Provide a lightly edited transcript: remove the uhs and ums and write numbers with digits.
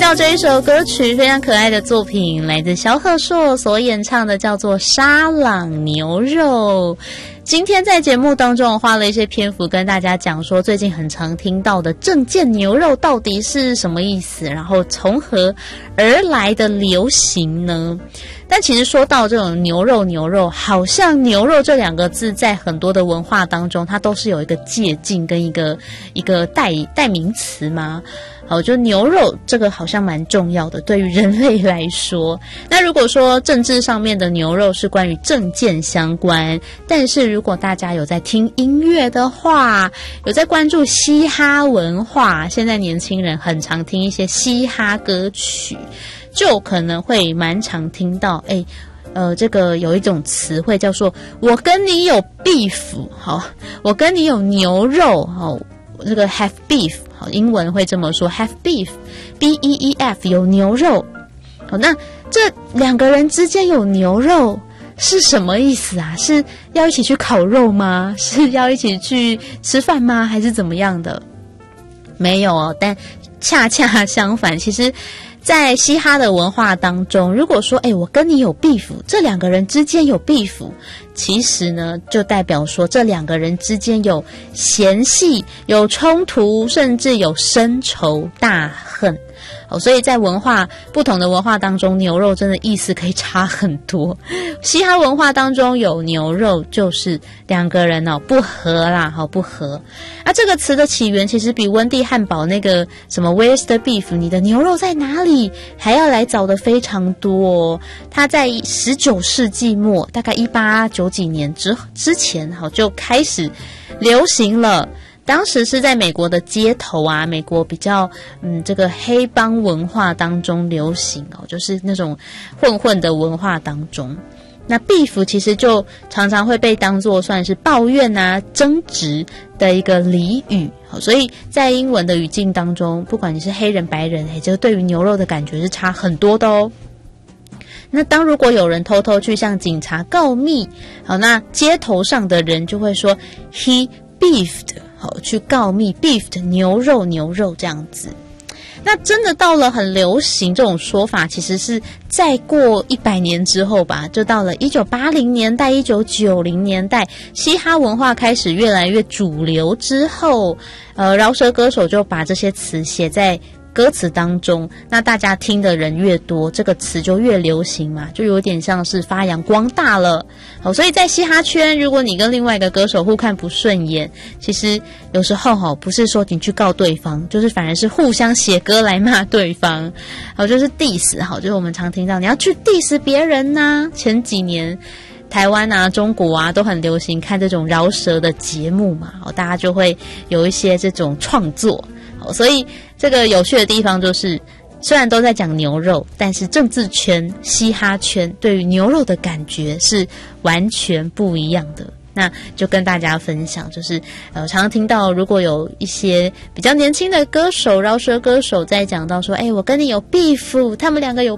到这一首歌曲，非常可爱的作品，来自萧贺硕所演唱的，叫做《沙朗牛肉》。今天在节目当中花了一些篇幅跟大家讲说，最近很常听到的政见牛肉到底是什么意思，然后从何而来的流行呢？但其实说到这种牛肉，好像牛肉这两个字在很多的文化当中，它都是有一个借镜跟一个代名词嘛。好，就牛肉这个好像蛮重要的，对于人类来说。那如果说政治上面的牛肉是关于政见相关，但是如果大家有在听音乐的话，有在关注嘻哈文化，现在年轻人很常听一些嘻哈歌曲，就可能会蛮常听到这个有一种词汇叫做我跟你有 beef， 好，我跟你有牛肉，好，这个 have beef， 好，英文会这么说 have beef， B-E-E-F， 有牛肉。好，那这两个人之间有牛肉是什么意思啊？是要一起去烤肉吗？是要一起去吃饭吗？还是怎么样的？没有哦，但恰恰相反，其实在嘻哈的文化当中，如果说我跟你有 beef， 这两个人之间有 beef， 其实呢就代表说这两个人之间有嫌隙，有冲突，甚至有深仇大恨。所以在不同的文化当中，牛肉真的意思可以差很多。嘻哈文化当中有牛肉，就是两个人不合啦，不合。这个词的起源其实比温蒂汉堡那个什么 Where's the beef， 你的牛肉在哪里，还要来早的非常多哦。它在19世纪末，大概1890几年之前就开始流行了。当时是在美国的街头啊，美国比较这个黑帮文化当中流行就是那种混的文化当中。那 beef 其实就常常会被当作算是抱怨啊、争执的一个俚语，所以在英文的语境当中，不管你是黑人白人，就对于牛肉的感觉是差很多的哦。那如果有人偷偷去向警察告密，好，那街头上的人就会说 he beefed， 好，去告密 beefed， 牛肉这样子。那真的到了很流行这种说法，其实是再过100年之后吧，就到了1980年代、1990年代，嘻哈文化开始越来越主流之后，饶舌歌手就把这些词写在歌词当中，那大家听的人越多，这个词就越流行嘛，就有点像是发扬光大了。好，所以在嘻哈圈，如果你跟另外一个歌手互看不顺眼，其实有时候不是说你去告对方，就是反而是互相写歌来骂对方。好，就是 diss， 好，就是我们常听到你要去 diss 别人啊。前几年台湾啊、中国啊都很流行看这种饶舌的节目嘛，大家就会有一些这种创作。所以这个有趣的地方就是，虽然都在讲牛肉，但是政治圈、嘻哈圈对于牛肉的感觉是完全不一样的。那就跟大家分享，就是常常听到，如果有一些比较年轻的歌手、饶舌歌手在讲到说，我跟你有 beef， 他们两个有